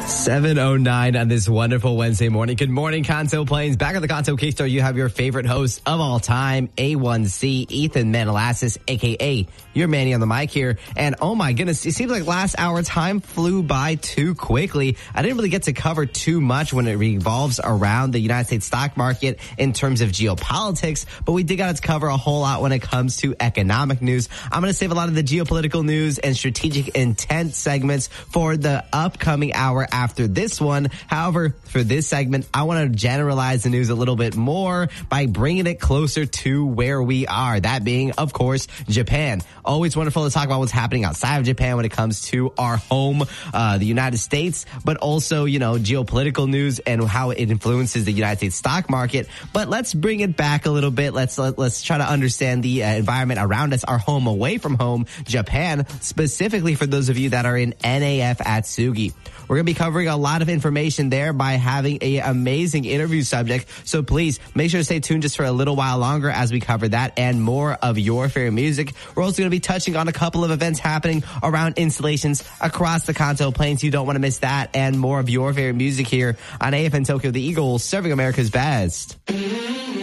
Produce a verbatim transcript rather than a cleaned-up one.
seven oh nine on this wonderful Wednesday morning. Good morning, Kanto Plains. Back at the Kanto K-Star, you have your favorite host of all time, A one C, Ethan Manalassis, a k a your Manny on the mic here. And oh my goodness, it seems like last hour time flew by too quickly. I didn't really get to cover too much when it revolves around the United States stock market in terms of geopolitics, but we did get to cover a whole lot when it comes to economic news. I'm going to save a lot of the geopolitical news and strategic intent segments for the upcoming hour after this one. However, for this segment, I want to generalize the news a little bit more by bringing it closer to where we are. That being, of course, Japan. Always wonderful to talk about what's happening outside of Japan when it comes to our home, uh, the United States, but also, you know, geopolitical news and how it influences the United States stock market. But let's bring it back a little bit. Let's let, let's try to understand the uh, environment around us, our home away from home, Japan, specifically for those of you that are in N A F Atsugi. We're going to be covering a lot of information there by having an amazing interview subject. So please make sure to stay tuned just for a little while longer as we cover that and more of your favorite music. We're also going to be touching on a couple of events happening around installations across the Kanto Plains. You don't want to miss that and more of your favorite music here on A F N Tokyo, the Eagles, serving America's best.